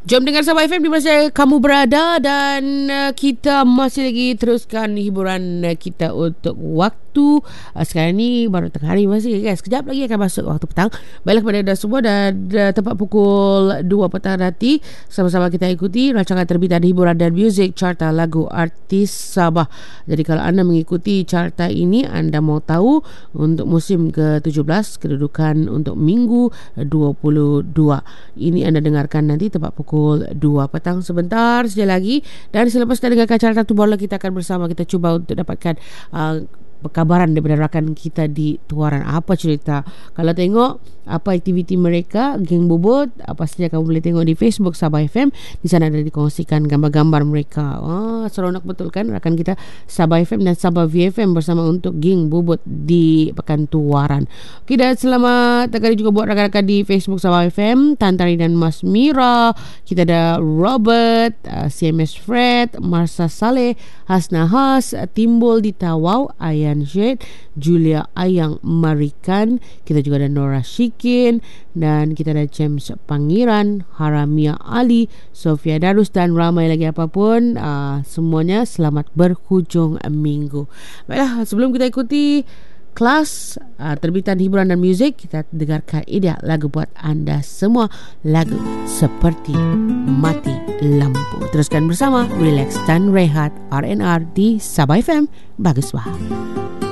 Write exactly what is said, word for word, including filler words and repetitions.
Jom dengar Sabah F M di mana kamu berada, dan uh, kita masih lagi teruskan hiburan uh, kita untuk waktu uh, sekarang ni baru tengah hari masih kan. Sekejap lagi akan masuk waktu petang. Baiklah kepada anda semua, dan uh, tepat pukul dua petang nanti sama-sama kita ikuti rancangan terbitan hiburan dan muzik Carta Lagu Artis Sabah. Jadi kalau anda mengikuti carta ini, anda mau tahu untuk musim ke tujuh belas kedudukan untuk minggu dua puluh dua. Ini anda dengarkan nanti tepat pukul dua petang sebentar saja lagi. Dan selepas kita dengarkan carta tu, barulah kita akan bersama kita cuba untuk dapatkan uh, perkabaran daripada rakan kita di Tuaran. Apa cerita? Kalau tengok apa aktiviti mereka, geng bobot, apa saja kamu boleh tengok di Facebook Sabah F M. Di sana ada dikongsikan gambar-gambar mereka. Wah, seronok betul kan rakan kita Sabah F M dan Sabah V F M bersama untuk geng bobot di Pekan Tuaran. Okey, dan selamat kali juga buat rakan-rakan di Facebook Sabah F M, Tantari dan Mas Mira. Kita ada Robert, uh, C M S Fred, Marsa Saleh, Hasna Has, Timbul di Tawau, Ayan Syed, Julia Ayang Marikan. Kita juga ada Nora Shikin, dan kita ada James Pangiran, Haramia Ali, Sofia Darus, dan ramai lagi apapun. Uh, semuanya selamat berhujung minggu. Baiklah, sebelum kita ikuti kelas uh, terbitan hiburan dan muzik, kita dengarkan ini lagu buat anda semua, lagu Seperti Mati Lampu. Teruskan bersama Relax dan Rehat R and R di Sabah F M. Bagus bah.